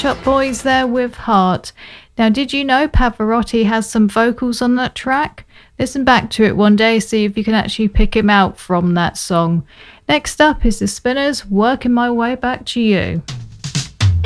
Shop Boys there with Heart. Now, did you know Pavarotti has some vocals on that track? Listen back to it one day, see if you can actually pick him out from that song. Next up is the Spinners, Working My Way Back to You.